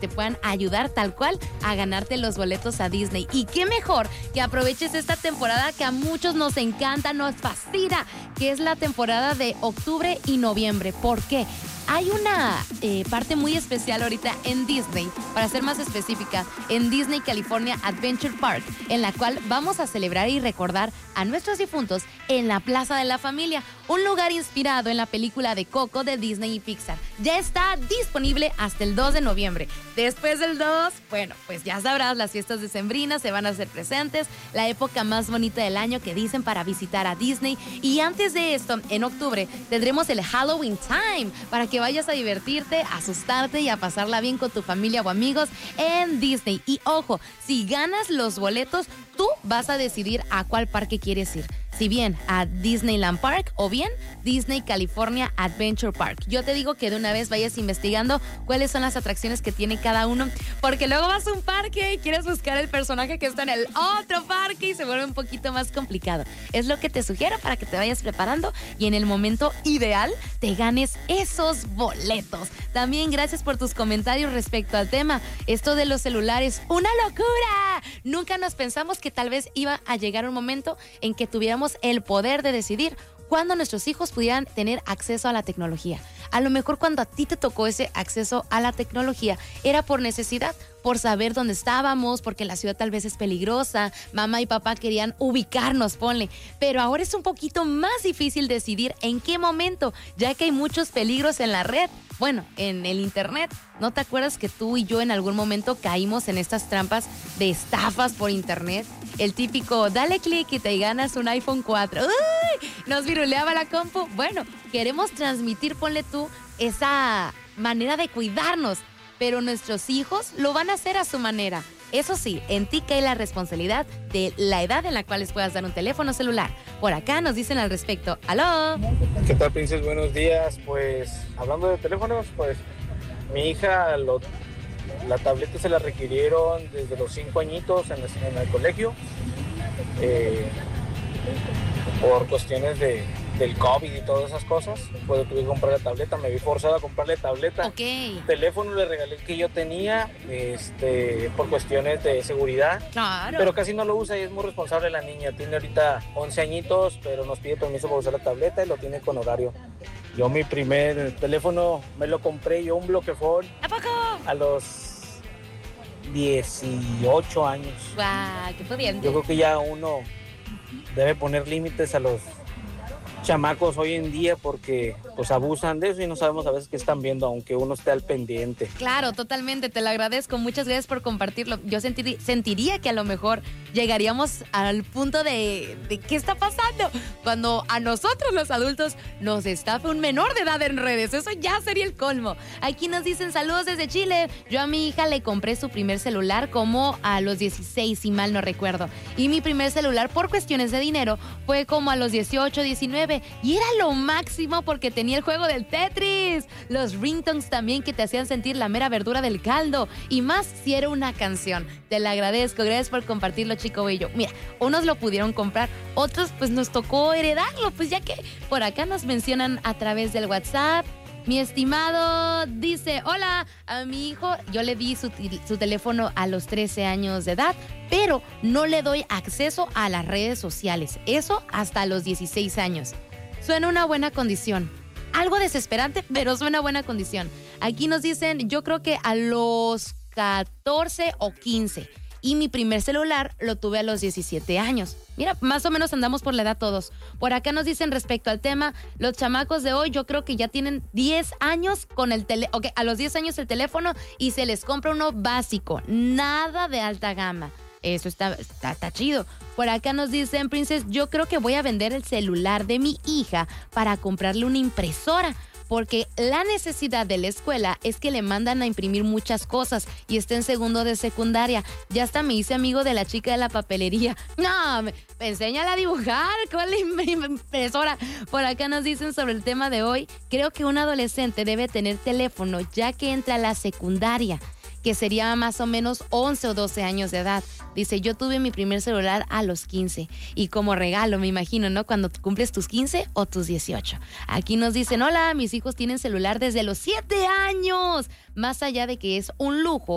te puedan ayudar tal cual a ganarte los boletos a Disney. Y qué mejor que aproveches esta temporada que a muchos nos encanta, nos fascina, que es la temporada de octubre y noviembre. ¿Por qué? Hay una parte muy especial ahorita en Disney, para ser más específica, en Disney California Adventure Park, en la cual vamos a celebrar y recordar a nuestros difuntos en la Plaza de la Familia, un lugar inspirado en la película de Coco de Disney y Pixar. Ya está disponible hasta el 2 de noviembre. Después del 2, bueno, pues ya sabrás, las fiestas decembrinas se van a hacer presentes, la época más bonita del año que dicen para visitar a Disney. Y antes de esto, en octubre, tendremos el Halloween Time, para que vayas a divertirte, a asustarte y a pasarla bien con tu familia o amigos en Disney. Y ojo, si ganas los boletos, tú vas a decidir a cuál parque quieres ir. Si bien a Disneyland Park o bien Disney California Adventure Park. Yo te digo que de una vez vayas investigando cuáles son las atracciones que tiene cada uno, porque luego vas a un parque y quieres buscar el personaje que está en el otro parque y se vuelve un poquito más complicado. Es lo que te sugiero para que te vayas preparando y en el momento ideal te ganes esos boletos. También gracias por tus comentarios respecto al tema. Esto de los celulares, ¡una locura! Nunca nos pensamos que tal vez iba a llegar un momento en que tuviéramos el poder de decidir cuándo nuestros hijos pudieran tener acceso a la tecnología. A lo mejor cuando a ti te tocó ese acceso a la tecnología era por necesidad, por saber dónde estábamos, porque la ciudad tal vez es peligrosa, mamá y papá querían ubicarnos, ponle. Pero ahora es un poquito más difícil decidir en qué momento, ya que hay muchos peligros en la red. Bueno, en el internet. ¿No te acuerdas que tú y yo en algún momento caímos en estas trampas de estafas por internet? El típico, dale clic y te ganas un iPhone 4. ¡Uy! Nos viruleaba la compu. Bueno, queremos transmitir, ponle tú, esa manera de cuidarnos, pero nuestros hijos lo van a hacer a su manera. Eso sí, en ti cae la responsabilidad de la edad en la cual les puedas dar un teléfono celular. Por acá nos dicen al respecto. ¡Aló! ¿Qué tal, Princess? Buenos días. Pues, hablando de teléfonos, pues, mi hija, la tableta se la requirieron desde los 5 añitos en el colegio. Por cuestiones del COVID y todas esas cosas, pues tuve que comprar la tableta, me vi forzado a comprarle tableta. Ok. Teléfono le regalé el que yo tenía, por cuestiones de seguridad. Claro. Pero casi no lo usa y es muy responsable la niña. Tiene ahorita 11 añitos, pero nos pide permiso para usar la tableta y lo tiene con horario. Yo mi primer teléfono me lo compré yo, un bloquefón. ¿A poco? A los 18 años. ¡Guau! ¡Qué pudiente! Yo creo que ya uno debe poner límites a los chamacos hoy en día porque pues abusan de eso y no sabemos a veces qué están viendo, aunque uno esté al pendiente. Claro, totalmente, te lo agradezco, muchas gracias por compartirlo. Yo sentiría que a lo mejor llegaríamos al punto de ¿qué está pasando? Cuando a nosotros los adultos nos estafa un menor de edad en redes, eso ya sería el colmo. Aquí nos dicen saludos desde Chile. Yo a mi hija le compré su primer celular como a los 16, si mal no recuerdo. Y mi primer celular por cuestiones de dinero fue como a los 18, 19. Y era lo máximo porque tenía el juego del Tetris, los ringtones también que te hacían sentir la mera verdura del caldo y más si era una canción. Te lo agradezco, gracias por compartirlo, chico bello. Mira, unos lo pudieron comprar, otros pues nos tocó heredarlo, pues ya que por acá nos mencionan a través del WhatsApp. Mi estimado dice, hola, a mi hijo yo le di su teléfono a los 13 años de edad, pero no le doy acceso a las redes sociales, eso hasta los 16 años. Suena una buena condición, algo desesperante, pero suena buena condición. Aquí nos dicen, yo creo que a los 14 o 15. Y mi primer celular lo tuve a los 17 años. Mira, más o menos andamos por la edad todos. Por acá nos dicen respecto al tema, los chamacos de hoy yo creo que ya tienen 10 años con el teléfono, okay, a los 10 años el teléfono y se les compra uno básico, nada de alta gama. Eso está chido. Por acá nos dicen, Princess, yo creo que voy a vender el celular de mi hija para comprarle una impresora. Porque la necesidad de la escuela es que le mandan a imprimir muchas cosas y está en segundo de secundaria. Ya hasta me hice amigo de la chica de la papelería. No, me enséñala a dibujar con la impresora. Por acá nos dicen sobre el tema de hoy, creo que un adolescente debe tener teléfono ya que entra a la secundaria, que sería más o menos 11 o 12 años de edad. Dice, yo tuve mi primer celular a los 15 y como regalo, me imagino, ¿no? Cuando cumples tus 15 o tus 18. Aquí nos dicen, hola, mis hijos tienen celular desde los 7 años. Más allá de que es un lujo,